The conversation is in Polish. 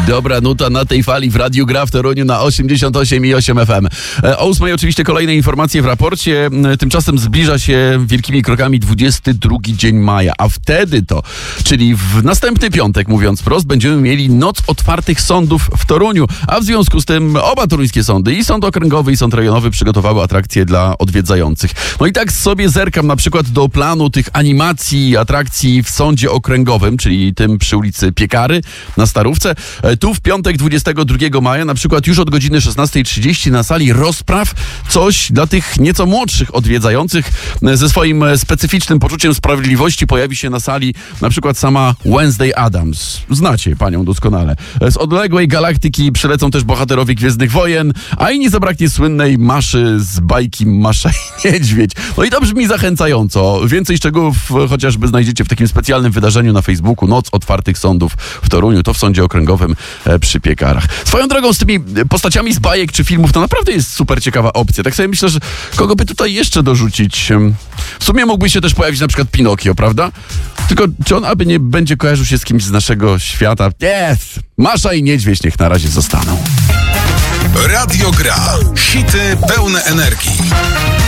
Dobra nuta na tej fali w Radiu Gra w Toruniu na 88,8 FM. O 8 oczywiście kolejne informacje w raporcie. Tymczasem zbliża się wielkimi krokami 22 dzień maja, a wtedy to, czyli w następny piątek, mówiąc prost, będziemy mieli Noc Otwartych Sądów w Toruniu, a w związku z tym oba toruńskie sądy, i sąd okręgowy, i sąd rejonowy, przygotowały atrakcje dla odwiedzających. No i tak sobie zerkam na przykład do planu tych animacji, atrakcji w sądzie okręgowym, czyli tym przy ulicy Piekary na Starówce. Tu w piątek 22 maja, na przykład już od godziny 16:30 na sali rozpraw coś dla tych nieco młodszych odwiedzających. Ze swoim specyficznym poczuciem sprawiedliwości pojawi się na sali na przykład sama Wednesday Addams. Znacie panią doskonale. Z odległej galaktyki przylecą też bohaterowie Gwiezdnych Wojen, a i nie zabraknie słynnej Maszy z bajki Masza i Niedźwiedź. No i to brzmi zachęcająco. Więcej szczegółów chociażby znajdziecie w takim specjalnym wydarzeniu na Facebooku Noc Otwartych Sądów w Toruniu. To w sądzie okręgowym przy Piekarach. Swoją drogą z tymi postaciami z bajek czy filmów to naprawdę jest super ciekawa opcja. Tak sobie myślę, że kogo by tutaj jeszcze dorzucić? W sumie mógłby się też pojawić na przykład Pinokio, prawda? Tylko czy on aby nie będzie kojarzył się z kimś z naszego świata? Jest! Masza i Niedźwiedź niech na razie zostaną. Radio Gra. Hity pełne energii.